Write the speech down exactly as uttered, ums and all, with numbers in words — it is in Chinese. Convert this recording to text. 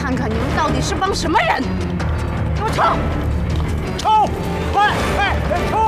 看看你们到底是帮什么人！给我冲！ 冲！快快冲！